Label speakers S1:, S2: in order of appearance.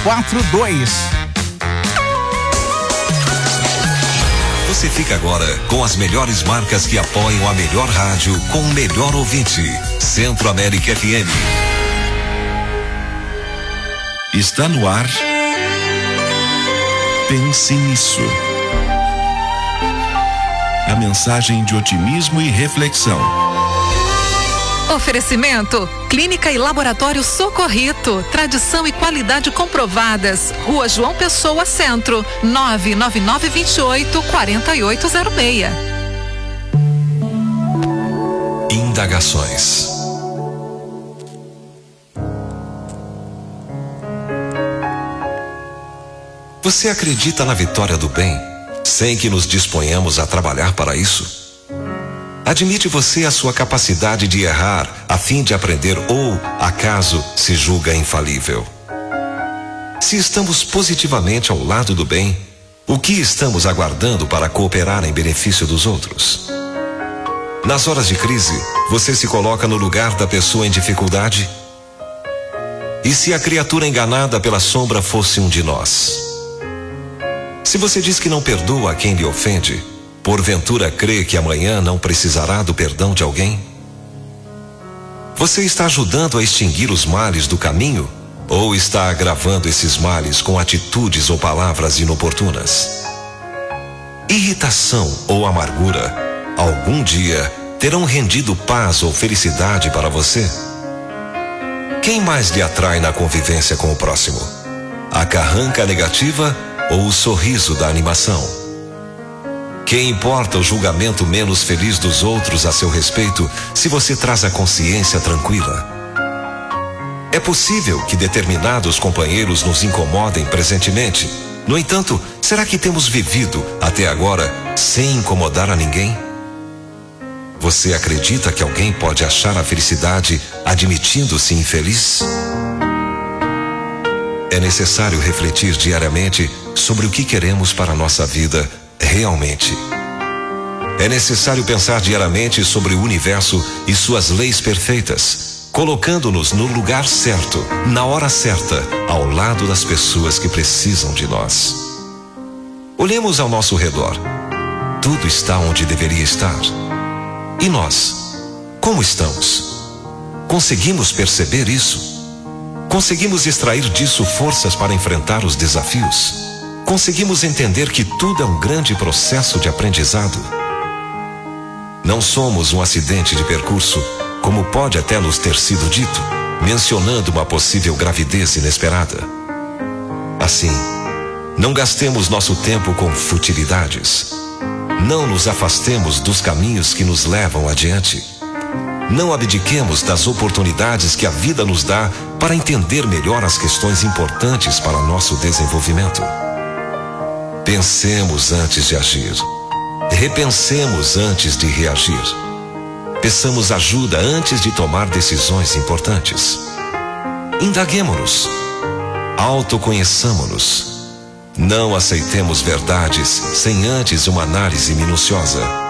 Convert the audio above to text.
S1: 3242.
S2: Você fica agora com as melhores marcas que apoiam a melhor rádio com o melhor ouvinte. Centro América FM.
S3: Está no ar. Pense nisso. A mensagem de otimismo e reflexão.
S4: Oferecimento: Clínica e Laboratório Socorrito, tradição e qualidade comprovadas. Rua João Pessoa, Centro, 99928-4806.
S2: Indagações. Você acredita na vitória do bem, sem que nos disponhamos a trabalhar para isso? Admite você a sua capacidade de errar a fim de aprender ou, acaso, se julga infalível? Se estamos positivamente ao lado do bem, o que estamos aguardando para cooperar em benefício dos outros? Nas horas de crise, você se coloca no lugar da pessoa em dificuldade? E se a criatura enganada pela sombra fosse um de nós? Se você diz que não perdoa a quem lhe ofende, porventura crê que amanhã não precisará do perdão de alguém? Você está ajudando a extinguir os males do caminho ou está agravando esses males com atitudes ou palavras inoportunas? Irritação ou amargura, algum dia terão rendido paz ou felicidade para você? Quem mais lhe atrai na convivência com o próximo? A carranca negativa ou o sorriso da animação? Quem importa o julgamento menos feliz dos outros a seu respeito, se você traz a consciência tranquila? É possível que determinados companheiros nos incomodem presentemente. No entanto, será que temos vivido até agora sem incomodar a ninguém? Você acredita que alguém pode achar a felicidade admitindo-se infeliz? É necessário refletir diariamente sobre o que queremos para a nossa vida realmente. É necessário pensar diariamente sobre o universo e suas leis perfeitas, colocando-nos no lugar certo, na hora certa, ao lado das pessoas que precisam de nós. Olhemos ao nosso redor. Tudo está onde deveria estar. E nós? Como estamos? Conseguimos perceber isso? Conseguimos extrair disso forças para enfrentar os desafios? Conseguimos entender que tudo é um grande processo de aprendizado? Não somos um acidente de percurso, como pode até nos ter sido dito, mencionando uma possível gravidez inesperada. Assim, não gastemos nosso tempo com futilidades. Não nos afastemos dos caminhos que nos levam adiante. Não abdiquemos das oportunidades que a vida nos dá para entender melhor as questões importantes para nosso desenvolvimento. Pensemos antes de agir. Repensemos antes de reagir. Peçamos ajuda antes de tomar decisões importantes. Indaguemo-nos. Autoconheçamo-nos. Não aceitemos verdades sem antes uma análise minuciosa.